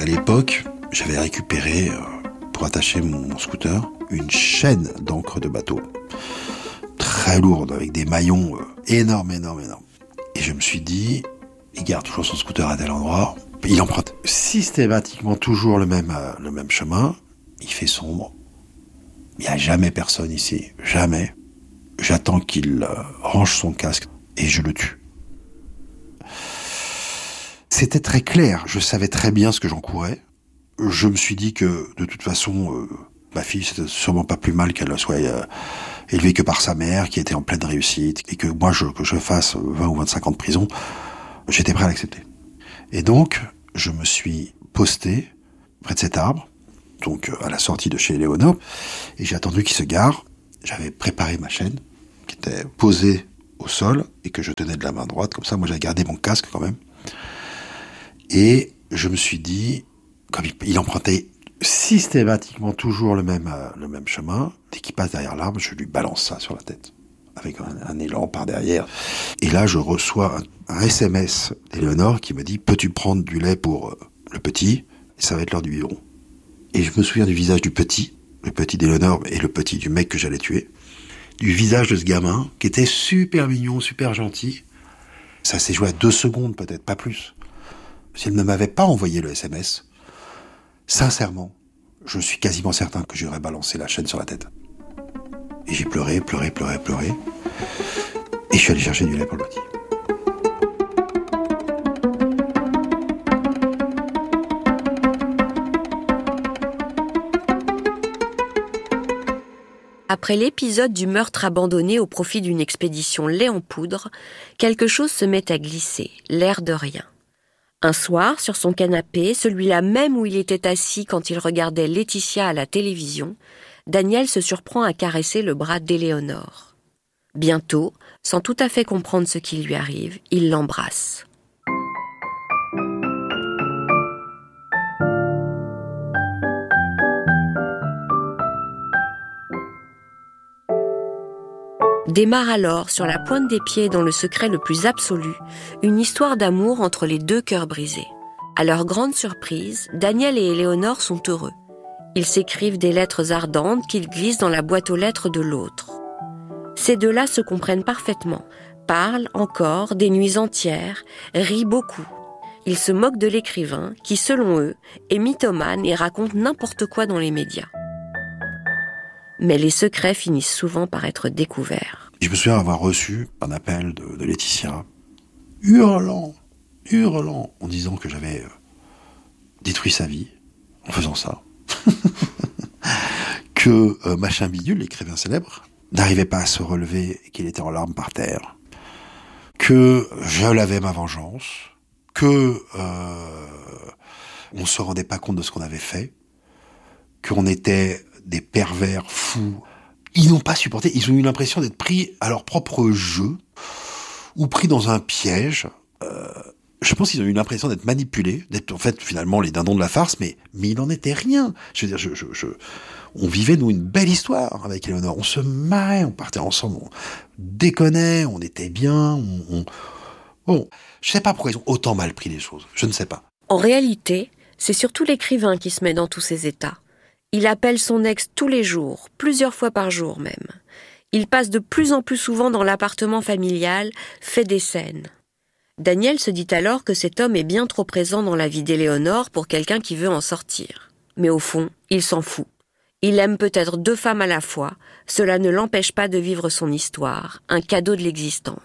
À l'époque, j'avais récupéré, pour attacher mon scooter, une chaîne d'encre de bateau. Très lourde, avec des maillons énormes. Et je me suis dit, il garde toujours son scooter à tel endroit. Il emprunte systématiquement toujours le même chemin. Il fait sombre. Il n'y a jamais personne ici. Jamais. J'attends qu'il range son casque et je le tue. C'était très clair. Je savais très bien ce que j'encourais. Je me suis dit que, de toute façon, ma fille, c'était sûrement pas plus mal qu'elle soit élevée que par sa mère, qui était en pleine réussite, et que moi, que je fasse 20 ou 25 ans de prison, j'étais prêt à l'accepter. Et donc, je me suis posté près de cet arbre, donc à la sortie de chez Éléonore, et j'ai attendu qu'il se gare. J'avais préparé ma chaîne, qui était posée au sol, et que je tenais de la main droite, comme ça, moi j'avais gardé mon casque quand même. Et je me suis dit, comme il empruntait systématiquement toujours le même chemin, dès qu'il passe derrière l'arbre, je lui balance ça sur la tête, avec un élan par derrière. Et là, je reçois un SMS d'Éléonore qui me dit « Peux-tu prendre du lait pour le petit ? Et ça va être l'heure du biberon. » Et je me souviens du visage du petit, le petit d'Éléonore et le petit du mec que j'allais tuer, du visage de ce gamin, qui était super mignon, super gentil. Ça s'est joué à 2 secondes peut-être, pas plus. Si elle ne m'avait pas envoyé le SMS, sincèrement, je suis quasiment certain que j'aurais balancé la chaîne sur la tête. Et j'ai pleuré. Et je suis allé chercher du lait pour le petit. Après l'épisode du meurtre abandonné au profit d'une expédition lait en poudre, quelque chose se met à glisser, l'air de rien. Un soir, sur son canapé, celui-là même où il était assis quand il regardait Laetitia à la télévision, Daniel se surprend à caresser le bras d'Éléonore. Bientôt, sans tout à fait comprendre ce qui lui arrive, il l'embrasse. Démarre alors, sur la pointe des pieds, dans le secret le plus absolu, une histoire d'amour entre les 2 cœurs brisés. À leur grande surprise, Daniel et Éléonore sont heureux. Ils s'écrivent des lettres ardentes qu'ils glissent dans la boîte aux lettres de l'autre. Ces 2-là se comprennent parfaitement, parlent encore des nuits entières, rient beaucoup. Ils se moquent de l'écrivain qui, selon eux, est mythomane et raconte n'importe quoi dans les médias. Mais les secrets finissent souvent par être découverts. Je me souviens avoir reçu un appel de Laetitia, hurlant, en disant que j'avais détruit sa vie en faisant ça. Que Machin Bidule, l'écrivain célèbre, n'arrivait pas à se relever et qu'il était en larmes par terre. Que je l'avais ma vengeance. Que on se rendait pas compte de ce qu'on avait fait. Qu'on était des pervers fous. Ils n'ont pas supporté, ils ont eu l'impression d'être pris à leur propre jeu, ou pris dans un piège. Je pense qu'ils ont eu l'impression d'être manipulés, d'être en fait finalement les dindons de la farce, mais il n'en était rien. Je veux dire, on vivait nous une belle histoire avec Éléonore, on se marrait, on partait ensemble, on déconnait, on était bien, Bon, je sais pas pourquoi ils ont autant mal pris les choses, je ne sais pas. En réalité, c'est surtout l'écrivain qui se met dans tous ces états. Il appelle son ex tous les jours, plusieurs fois par jour même. Il passe de plus en plus souvent dans l'appartement familial, fait des scènes. Daniel se dit alors que cet homme est bien trop présent dans la vie d'Éléonore pour quelqu'un qui veut en sortir. Mais au fond, il s'en fout. Il aime peut-être 2 femmes à la fois, cela ne l'empêche pas de vivre son histoire, un cadeau de l'existence.